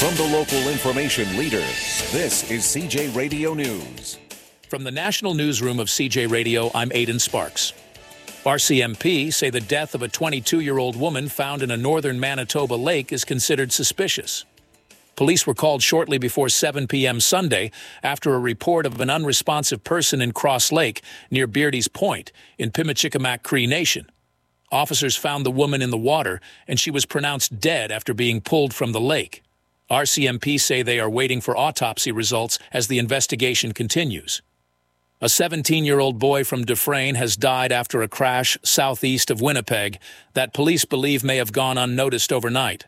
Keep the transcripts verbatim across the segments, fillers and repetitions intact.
From the local information leader, this is C J Radio News. From the National Newsroom of C J Radio, I'm Aidan Sparks. R C M P say the death of a twenty-two-year-old woman found in a northern Manitoba lake is considered suspicious. Police were called shortly before seven p.m. Sunday after a report of an unresponsive person in Cross Lake near Beardy's Point in Pimicikamak Cree Nation. Officers found the woman in the water, and she was pronounced dead after being pulled from the lake. R C M P say they are waiting for autopsy results as the investigation continues. A seventeen-year-old boy from Dufresne has died after a crash southeast of Winnipeg that police believe may have gone unnoticed overnight.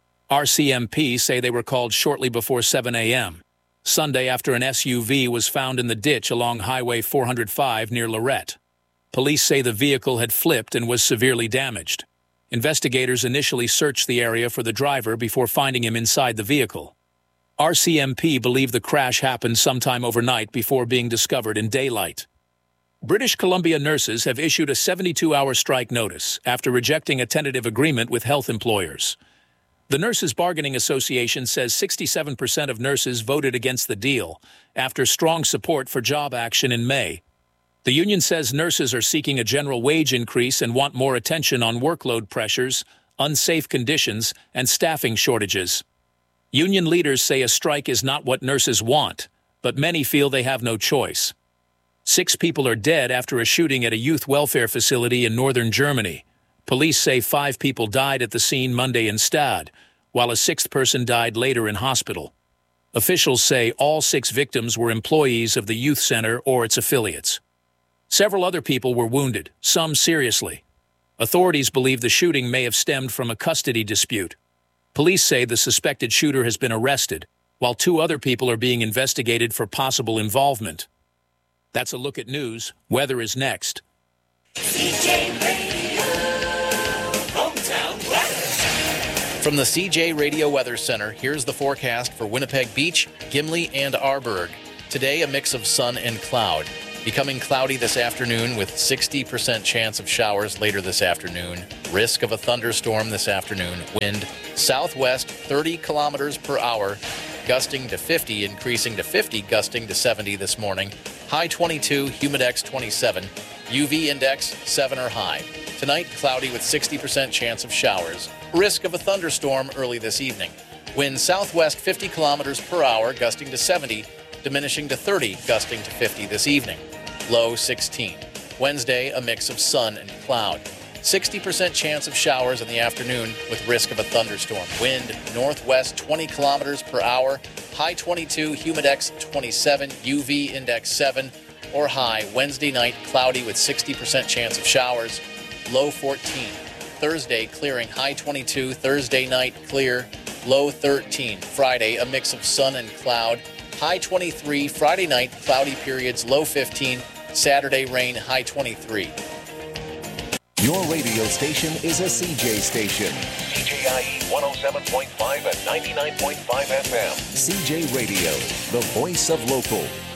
R C M P say they were called shortly before seven a.m. Sunday after an S U V was found in the ditch along Highway four oh five near Lorette. Police say the vehicle had flipped and was severely damaged. Investigators initially searched the area for the driver before finding him inside the vehicle. R C M P believe the crash happened sometime overnight before being discovered in daylight. British Columbia nurses have issued a seventy-two hour strike notice after rejecting a tentative agreement with health employers. The Nurses Bargaining Association says sixty-seven percent of nurses voted against the deal after strong support for job action in May. The union says nurses are seeking a general wage increase and want more attention on workload pressures, unsafe conditions, and staffing shortages. Union leaders say a strike is not what nurses want, but many feel they have no choice. Six people are dead after a shooting at a youth welfare facility in northern Germany. Police say five people died at the scene Monday in Stade, while a sixth person died later in hospital. Officials say all six victims were employees of the youth center or its affiliates. Several other people were wounded, some seriously. Authorities believe the shooting may have stemmed from a custody dispute. Police say the suspected shooter has been arrested, while two other people are being investigated for possible involvement. That's a look at news. Weather is next. C J Radio, hometown weather. From the C J Radio Weather Center, here's the forecast for Winnipeg Beach, Gimli, and Arborg. Today, a mix of sun and cloud. Becoming cloudy this afternoon with sixty percent chance of showers later this afternoon. Risk of a thunderstorm this afternoon. Wind southwest thirty kilometers per hour, gusting to fifty, increasing to fifty, gusting to seventy this morning. High twenty-two, humidex twenty-seven, U V index seven or high. Tonight, cloudy with sixty percent chance of showers. Risk of a thunderstorm early this evening. Wind southwest fifty kilometers per hour, gusting to seventy, diminishing to thirty, gusting to fifty this evening. Low sixteen. Wednesday, a mix of sun and cloud. sixty percent chance of showers in the afternoon with risk of a thunderstorm. Wind northwest twenty kilometers per hour. High twenty-two, humidex twenty-seven, U V index seven or high. Wednesday night, cloudy with sixty percent chance of showers. Low fourteen. Thursday, clearing. High twenty-two. Thursday night, clear. Low thirteen. Friday, a mix of sun and cloud. High twenty-three. Friday night, cloudy periods. Low fifteen. Saturday, rain. High twenty-three. Your radio station is a C J station. C J I E one oh seven point five and ninety-nine point five F M. C J Radio, the voice of local.